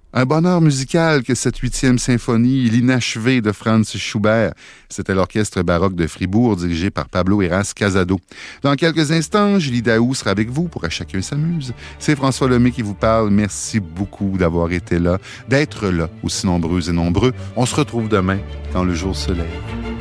Un bonheur musical que cette 8e symphonie, l'inachevée de Franz Schubert. C'était l'orchestre baroque de Fribourg dirigé par Pablo Heras Casado. Dans quelques instants, Julie Daou sera avec vous pour À chacun s'amuse. C'est François Lemay qui vous parle. Merci beaucoup d'avoir été là, d'être là, aussi nombreux et nombreux. On se retrouve demain quand le jour se lève.